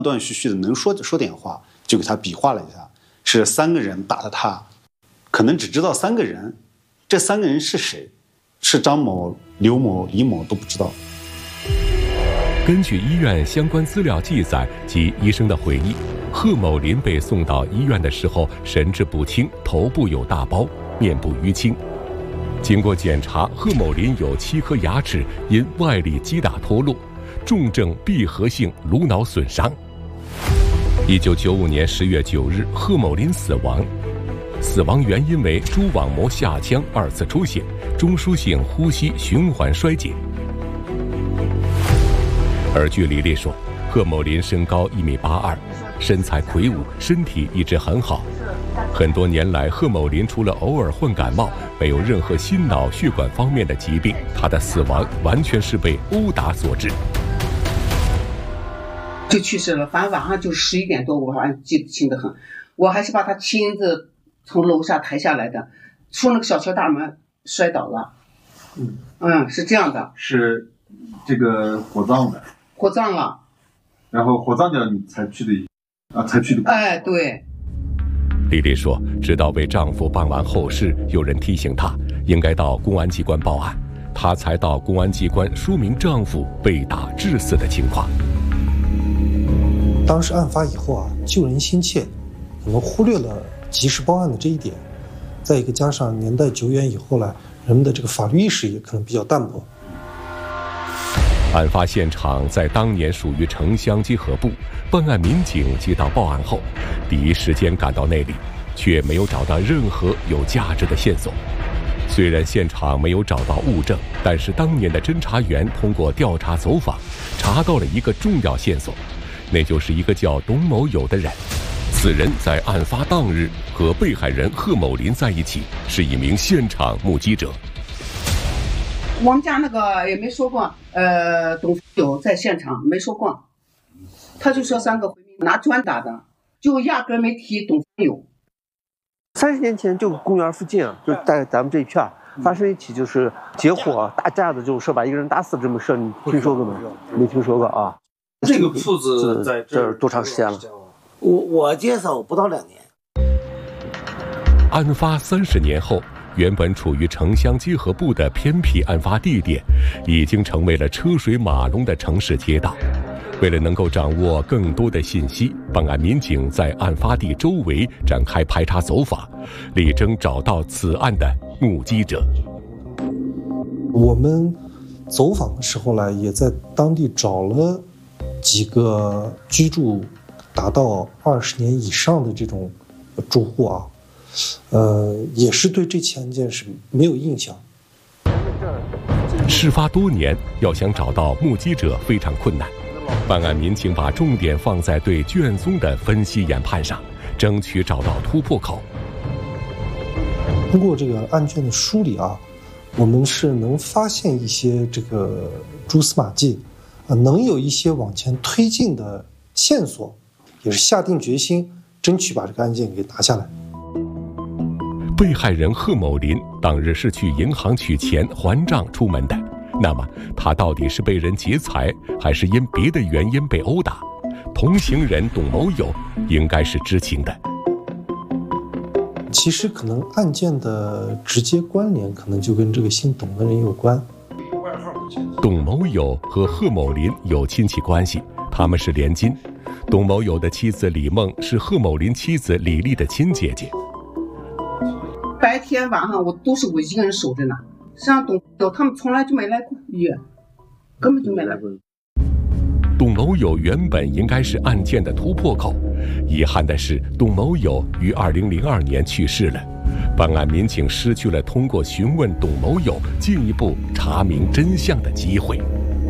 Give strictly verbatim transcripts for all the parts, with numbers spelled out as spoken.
断续续的能说说点话，就给他比划了一下，是三个人打的他，可能只知道三个人，这三个人是谁？是张某、刘某、李某都不知道。 根据医院相关资料记载及医生的回忆，贺某林被送到医院的时候神志不清，头部有大包，面部淤青。经过检查，贺某林有七颗牙齿因外力击打脱落，重症闭合性颅脑损伤。一九九五年十月九日，贺某林死亡，死亡原因为蛛网膜下腔二次出血，中枢性呼吸循环衰竭。而据李丽说，贺某林身高一米八二，身材魁梧，身体一直很好。很多年来，贺某林除了偶尔患感冒，没有任何心脑血管方面的疾病。他的死亡完全是被殴打所致。 就去世了，反正晚上就十一点多，我反正记得清得很。我还是把他亲自从楼下抬下来的，出那个小桥大门摔倒了。嗯嗯，是这样的。 是这个火葬的。 火葬了。 然后火葬掉你才去的，啊，才去的。 哎，对。 丽丽说，直到为丈夫办完后事，有人提醒她应该到公安机关报案，她才到公安机关说明丈夫被打致死的情况。 当时案发以后啊，救人心切，可能忽略了及时报案的这一点。再一个，加上年代久远以后呢，人们的这个法律意识也可能比较淡薄。 案发现场在当年属于城乡结合部，办案民警接到报案后，第一时间赶到那里，却没有找到任何有价值的线索。虽然现场没有找到物证，但是当年的侦查员通过调查走访，查到了一个重要线索，那就是一个叫董某友的人。此人在案发当日和被害人贺某林在一起，是一名现场目击者。 我们家那个也没说过，呃，董友在现场没说过，他就说三个回民拿砖打的，就压根没提董友。 三十年前就公园附近啊，就在咱们这一片发生一起就是结伙打架的这种事，把一个人打死这么事，你听说过吗？没听说过啊。 这个铺子在这儿多长时间了？ 我我介绍不到两年。 案发三十年后，原本处于城乡结合部的偏僻案发地点，已经成为了车水马龙的城市街道。为了能够掌握更多的信息，办案民警在案发地周围展开排查走访，力争找到此案的目击者。 我们走访的时候呢，也在当地找了几个居住达到二十年以上的这种住户啊，呃，也是对这起案件是没有印象。 事发多年，要想找到目击者非常困难。办案民警把重点放在对卷宗的分析研判上，争取找到突破口。 通过这个案卷的梳理啊，我们是能发现一些这个蛛丝马迹，啊，能有一些往前推进的线索，也是下定决心争取把这个案件给拿下来。 被害人贺某林当日是去银行取钱还账出门的，那么他到底是被人劫财，还是因别的原因被殴打？同行人董某友应该是知情的。 其实可能案件的直接关联可能就跟这个姓董的人有关。 董某友和贺某林有亲戚关系，他们是连襟。董某友的妻子李梦是贺某林妻子李丽的亲姐姐。 白天晚上我都是我一个人守着呢，像董友他们从来就没来过医院，根本就没来过。 董某友原本应该是案件的突破口，遗憾的是，董某友于二零零二年去世了。办案民警失去了通过询问董某友进一步查明真相的机会。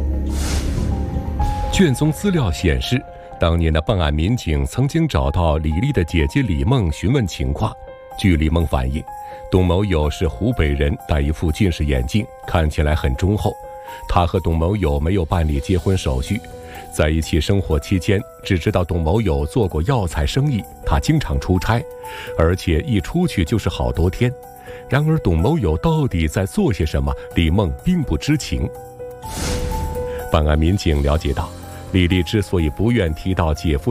卷宗资料显示，当年的办案民警曾经找到李丽的姐姐李梦询问情况。据李梦反映，董某友是湖北人，戴一副近视眼镜，看起来很忠厚。他和董某友没有办理结婚手续，在一起生活期间，只知道董某友做过药材生意，他经常出差，而且一出去就是好多天。然而董某友到底在做些什么，李梦并不知情。办案民警了解到， 李丽之所以不愿提到姐夫